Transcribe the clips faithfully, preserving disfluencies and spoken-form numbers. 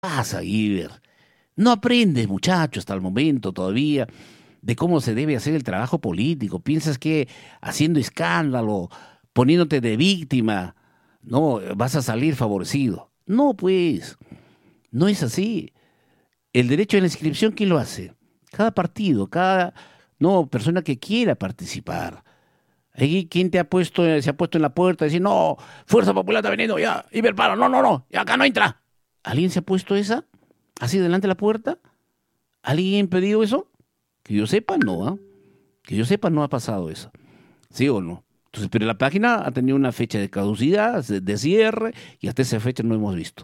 pasa, Iber? No aprendes, muchacho, hasta el momento todavía, de cómo se debe hacer el trabajo político. Piensas que haciendo escándalo, poniéndote de víctima, no vas a salir favorecido. No, pues, no es así. El derecho de la inscripción, ¿quién lo hace? Cada partido, cada no, persona que quiera participar. Ahí, ¿quién te ha puesto, se ha puesto en la puerta y decir, no, Fuerza Popular está veniendo ya, Iberparo, no, no, no, ya acá no entra? ¿Alguien se ha puesto esa? ¿Así delante de la puerta? ¿Alguien ha pedido eso? Que yo sepa, no, ¿ah? Que yo sepa, no ha pasado eso. ¿Sí o no? Entonces, pero la página ha tenido una fecha de caducidad, de de cierre, y hasta esa fecha no hemos visto.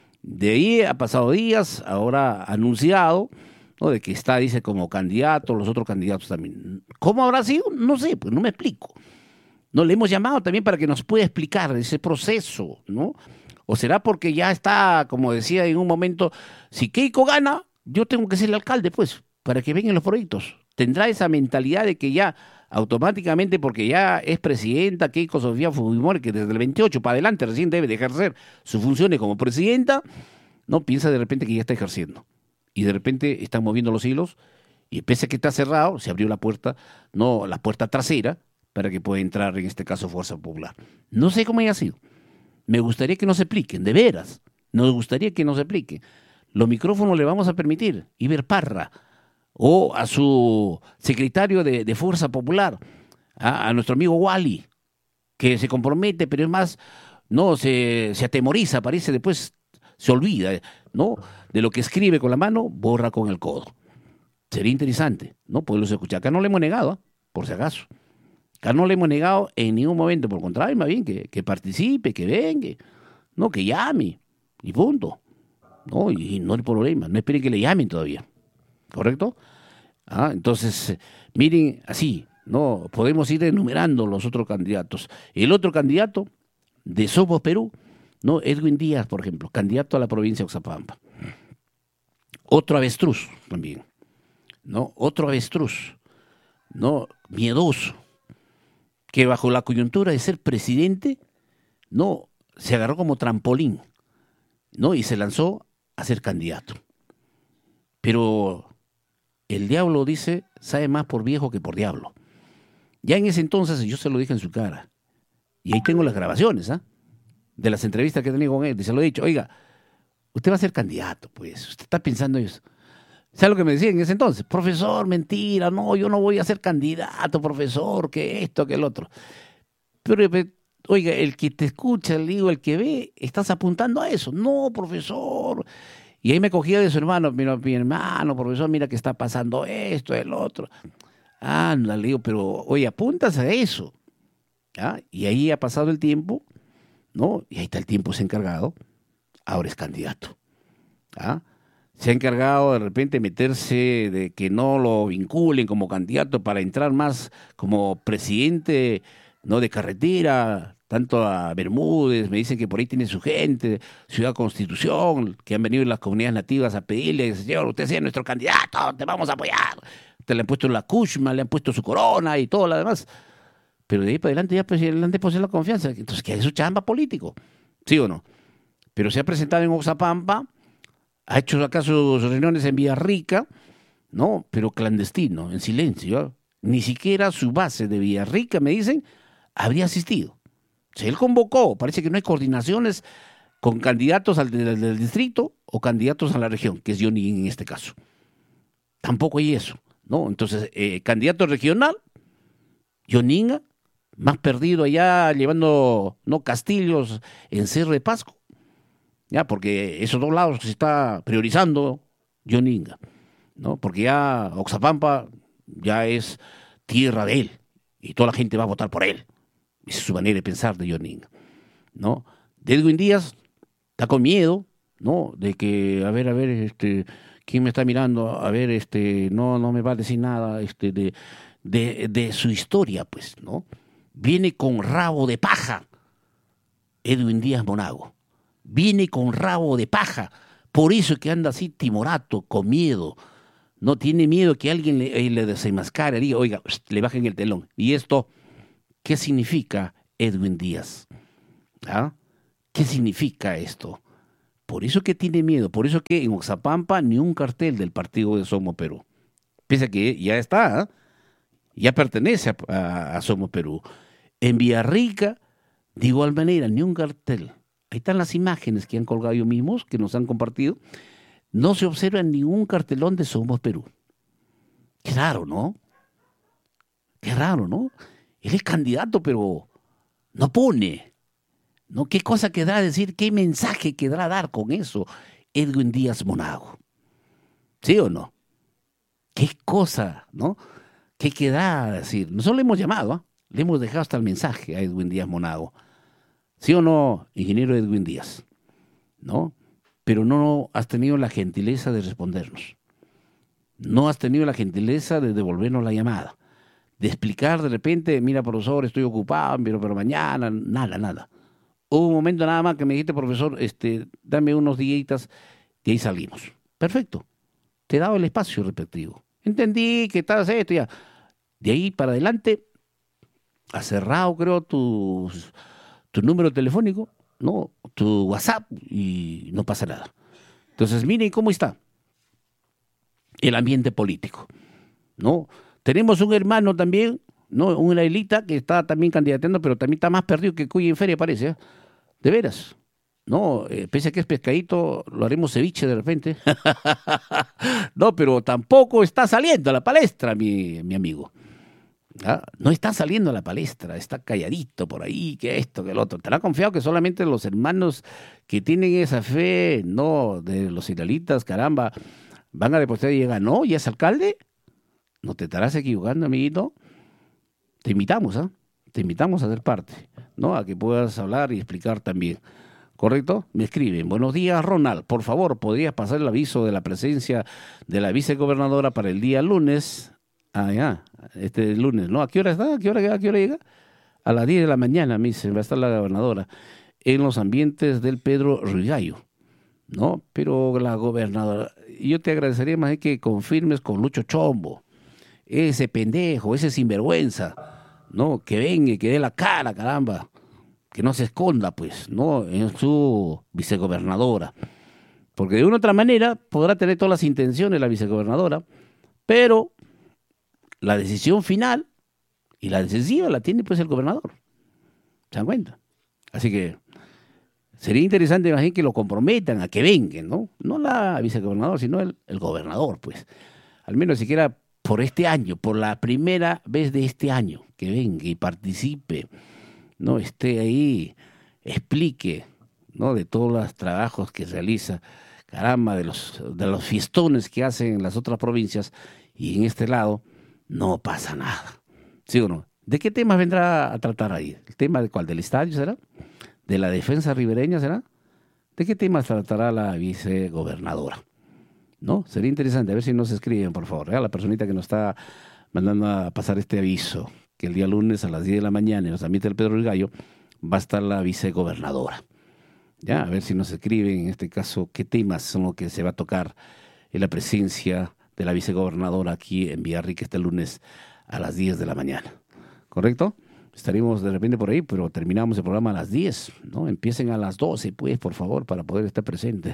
De ahí ha pasado días, ahora ha anunciado, ¿no? De que está, dice, como candidato, los otros candidatos también. ¿Cómo habrá sido? No sé, pues no me explico. No le hemos llamado también para que nos pueda explicar ese proceso, ¿no? O será porque ya está, como decía en un momento, si Keiko gana, yo tengo que ser el alcalde, pues, para que vengan los proyectos. Tendrá esa mentalidad de que ya automáticamente, porque ya es presidenta Keiko Sofía Fujimori, que desde el veintiocho para adelante recién debe de ejercer sus funciones como presidenta, no piensa de repente que ya está ejerciendo. Y de repente están moviendo los hilos, y pese a que está cerrado, se abrió la puerta, no la puerta trasera, para que pueda entrar, en este caso, Fuerza Popular. No sé cómo haya sido. Me gustaría que nos expliquen, de veras. Nos gustaría que nos expliquen. Los micrófonos le vamos a permitir, Iber Parra, o a su secretario de, de Fuerza Popular, a, a nuestro amigo Wally, que se compromete, pero es más, no, se, se atemoriza, parece, después se olvida, ¿no? De lo que escribe con la mano, borra con el codo. Sería interesante, ¿no? Poderlos escuchar. Acá no le hemos negado, ¿eh? Por si acaso. Acá no le hemos negado en ningún momento, por el contrario, más bien que, que participe, que venga, no, que llame, y punto. No, y, y no hay problema, no esperen que le llamen todavía, ¿correcto? Ah, entonces, eh, miren, así, no, podemos ir enumerando los otros candidatos. El otro candidato de Somos Perú, no, Edwin Díaz, por ejemplo, candidato a la provincia de Oxapampa. Otro avestruz también, ¿no? Otro avestruz, ¿no? Miedoso, que bajo la coyuntura de ser presidente, no, se agarró como trampolín, ¿no? Y se lanzó a ser candidato. Pero el diablo dice, sabe más por viejo que por diablo. Ya en ese entonces yo se lo dije en su cara. Y ahí tengo las grabaciones, ¿ah? De las entrevistas que he tenido con él. Y se lo he dicho, oiga, usted va a ser candidato, pues. Usted está pensando eso. ¿Sabe lo que me decía en ese entonces? Profesor, mentira, no, yo no voy a ser candidato, profesor, que esto, que el otro. Pero, pe- oiga, el que te escucha, el digo, el que ve, estás apuntando a eso. No, profesor. Y ahí me cogía de su hermano, mira, mi hermano, profesor, mira que está pasando esto, el otro. Anda, le digo, pero, oye, apuntas a eso. ¿Ya? Y ahí ha pasado el tiempo, ¿no? Y ahí está el tiempo, se ha encargado, ahora es candidato. ¿Ah? Se ha encargado de repente meterse de que no lo vinculen como candidato para entrar más como presidente, no de carretera, tanto a Bermúdez, me dicen que por ahí tiene su gente, Ciudad Constitución, que han venido las comunidades nativas a pedirle, señor, usted sea nuestro candidato, te vamos a apoyar. Te le han puesto la cushma, le han puesto su corona y todo lo demás. Pero de ahí para adelante ya pues, adelante posee la confianza. Entonces, ¿qué es su chamba político? ¿Sí o no? Pero se ha presentado en Oxapampa, ha hecho acá sus reuniones en Villarrica, ¿no? Pero clandestino, en silencio. ¿Ah? Ni siquiera su base de Villarrica, me dicen, habría asistido. Si él convocó, parece que no hay coordinaciones con candidatos al del, del distrito o candidatos a la región, que es Johnny en este caso. Tampoco hay eso, ¿no? Entonces, eh, candidato regional, Joninga, más perdido allá llevando, no, castillos en Cerro de Pasco, ya, porque esos dos lados se está priorizando Joninga, ¿no? Porque ya Oxapampa ya es tierra de él y toda la gente va a votar por él. Esa es su manera de pensar de Joninga, ¿no? De Edwin Díaz está con miedo, ¿no? De que, a ver, a ver, este, ¿quién me está mirando? A ver, este, no, no me va a decir nada, este, de, de, de su historia, pues, ¿no? Viene con rabo de paja, Edwin Díaz Monago. Viene con rabo de paja. Por eso es que anda así timorato, con miedo. No tiene miedo que alguien le, eh, le desenmascare, diga, oiga, le bajen el telón. ¿Y esto qué significa, Edwin Díaz? ¿Ah? ¿Qué significa esto? Por eso que tiene miedo, por eso que en Oxapampa ni un cartel del partido de Somos Perú. Pese a que ya está, ¿eh? Ya pertenece a, a, a Somos Perú. En Villarrica, de igual manera, ni un cartel. Ahí están las imágenes que han colgado ellos mismos, que nos han compartido. No se observa ningún cartelón de Somos Perú. Qué raro, ¿no? Qué raro, ¿no? Él es candidato, pero no pone. ¿No? ¿Qué cosa quedará decir? ¿Qué mensaje quedará dar con eso Edwin Díaz Monago? ¿Sí o no? ¿Qué cosa, no? ¿Qué quedará decir? Nosotros le hemos llamado, ¿eh? Le hemos dejado hasta el mensaje a Edwin Díaz Monago. ¿Sí o no, ingeniero Edwin Díaz? ¿No? Pero no has tenido la gentileza de respondernos. No has tenido la gentileza de devolvernos la llamada. De explicar de repente, mira, profesor, estoy ocupado, pero, pero mañana, nada, nada. Hubo un momento nada más que me dijiste, profesor, este, dame unos días y ahí salimos. Perfecto. Te he dado el espacio respectivo. Entendí que estás esto ya. De ahí para adelante, has cerrado, creo, tu, tu número telefónico, ¿no? Tu WhatsApp y no pasa nada. Entonces, miren cómo está el ambiente político, ¿no? Tenemos un hermano también, ¿no? Un israelita que está también candidateando, pero también está más perdido que cuy en feria, parece, ¿eh? De veras. No, eh, pese a que es pescadito, lo haremos ceviche de repente. No, pero tampoco está saliendo a la palestra, mi, mi amigo. ¿Ah? No está saliendo a la palestra, está calladito por ahí, que esto, que el otro. ¿Te ha confiado que solamente los hermanos que tienen esa fe, no, de los israelitas, caramba, van a depositar y llegan? No, ¿ya es alcalde? No te estarás equivocando, amiguito. Te invitamos, ¿ah? ¿eh? Te invitamos a ser parte, ¿no? A que puedas hablar y explicar también. ¿Correcto? Me escriben. Buenos días, Ronald. Por favor, ¿podrías pasar el aviso de la presencia de la vicegobernadora para el día lunes? Ah, ya. Este lunes, ¿no? ¿A qué hora está? ¿A qué hora, a qué hora llega? A las diez de la mañana, me dice, va a estar la gobernadora en los ambientes del Pedro Rigallo, ¿no? Pero la gobernadora, yo te agradecería más que confirmes con Lucho Chombo, ese pendejo, ese sinvergüenza, ¿no? Que venga y que dé la cara, caramba, que no se esconda, pues, ¿no? En su vicegobernadora. Porque de una u otra manera podrá tener todas las intenciones la vicegobernadora, pero la decisión final y la decisiva la tiene pues el gobernador. ¿Se dan cuenta? Así que sería interesante, imagínate, que lo comprometan a que vengan, ¿no? No la vicegobernadora, sino el, el gobernador, pues. Al menos siquiera por este año, por la primera vez de este año, que venga y participe, ¿no? Esté ahí, explique, ¿no? De todos los trabajos que realiza, caramba, de los, de los fiestones que hacen en las otras provincias, y en este lado no pasa nada. ¿Sí o no? ¿De qué temas vendrá a tratar ahí? ¿El tema de cuál? ¿Del estadio será? ¿De la defensa ribereña será? ¿De qué temas tratará la vicegobernadora? ¿No? Sería interesante, a ver si nos escriben, por favor, ¿eh? A la personita que nos está mandando a pasar este aviso, que el día lunes a las diez de la mañana en los ambientes del Pedro del Gallo va a estar la vicegobernadora. Ya, a ver si nos escriben, en este caso, qué temas son los que se va a tocar en la presencia de la vicegobernadora aquí en Villarrica este lunes a las diez de la mañana. ¿Correcto? Estaremos de repente por ahí, pero terminamos el programa a las diez, ¿no? Empiecen a las doce, pues, por favor, para poder estar presente.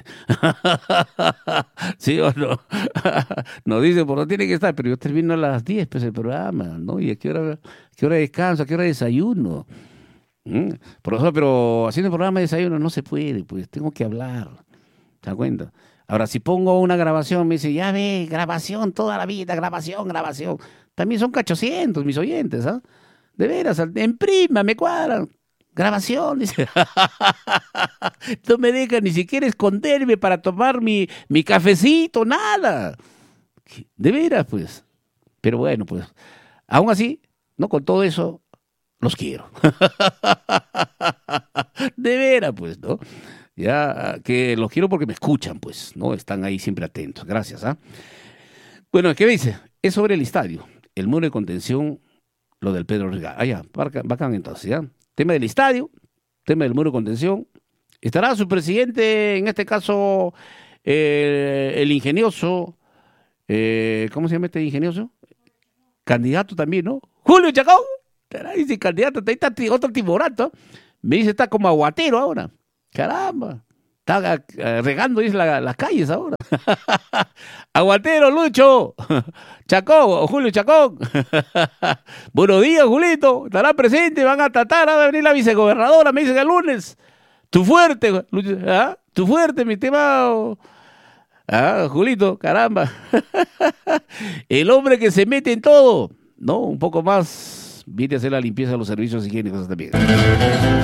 ¿Sí o no? Nos dicen, por no tiene que estar, pero yo termino a las diez, pues, el programa, ¿no? ¿Y a qué hora, qué hora descanso? ¿A qué hora desayuno? ¿Mm? Profesor, pero haciendo el programa de desayuno no se puede, pues, tengo que hablar. ¿Se dan cuenta? Ahora, si pongo una grabación, me dice, ya ve, grabación toda la vida, grabación, grabación. También son cachocientos mis oyentes, ¿ah? ¿eh? De veras, en prima, me cuadran. Grabación, dice. No me dejan ni siquiera esconderme para tomar mi, mi cafecito, nada. De veras, pues. Pero bueno, pues, aún así, no con todo eso, los quiero. De veras, pues, ¿no? Ya, que los quiero porque me escuchan, pues, ¿no? Están ahí siempre atentos. Gracias, ¿ah? ¿eh? Bueno, ¿qué me dice? Es sobre el estadio, el muro de contención, lo del Pedro Rigallo. Ah, ya, bacán entonces, ¿ya? Tema del estadio, tema del muro de contención. Estará su presidente, en este caso, eh, el ingenioso, eh, ¿cómo se llama este ingenioso? Candidato también, ¿no? Julio Chacón. Dice candidato, ahí está otro timorato. Me dice, está como aguatero ahora. Caramba. Está eh, regando dice, la, las calles ahora. Aguatero, Lucho. Chacón, Julio Chacón. Buenos días, Julito. Estará presente, van a tratar, va a venir la vicegobernadora, me dicen el lunes. Tu fuerte, Lucho, ¿ah? Tu fuerte, mi estimado. Ah, Julito, caramba. El hombre que se mete en todo. No, un poco más. Viene a hacer la limpieza de los servicios higiénicos también.